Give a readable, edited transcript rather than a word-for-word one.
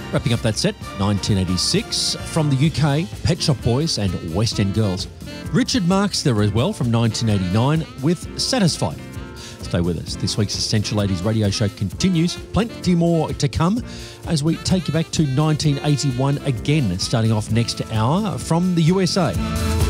Wrapping up that set, 1986, from the UK, Pet Shop Boys and West End Girls. Richard Marx there as well from 1989 with Satisfied. Stay with us. This week's Essential Ladies radio show continues. Plenty more to come as we take you back to 1981 again, starting off next hour from the USA.